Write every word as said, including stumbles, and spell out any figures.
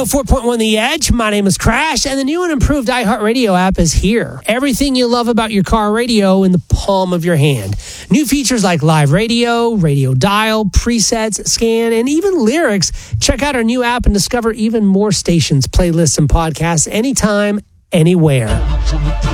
one oh four point one The Edge. My name is Crash, and the new and improved iHeartRadio app is here. Everything you love about your car radio in the palm of your hand. New features like live radio, radio dial, presets, scan, and even lyrics. Check out our new app and discover even more stations, playlists, and podcasts anytime, anywhere.